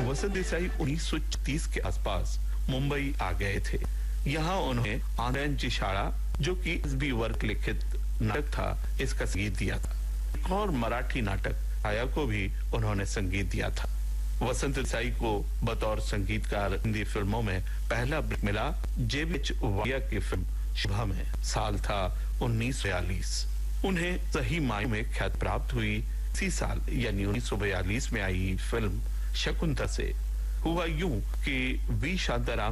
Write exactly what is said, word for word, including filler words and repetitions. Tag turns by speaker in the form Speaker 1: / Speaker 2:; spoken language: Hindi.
Speaker 1: वसंत देसाई उन्नीस सौ तीस के आसपास मुंबई आ गए थे। यहाँ उन्होंने आनंदजी शाळा, जो कि एस बी वर्क लिखित नाटक था, इसका संगीत दिया था। एक और मराठी नाटक आया को भी उन्होंने संगीत दिया था। वसंत देसाई को बतौर संगीतकार हिंदी फिल्मों में पहला ब्रेक मिला जे बी एच वाडिया की फिल्म शुभा में। साल था उन्नीस सौ बयालीस। उन्हें सही मायने में ख्याति प्राप्त हुई इसी साल यानी उन्नीस सौ बयालीस में आई फिल्म शकुंतला से। हुआ यूं कि वी शांताराम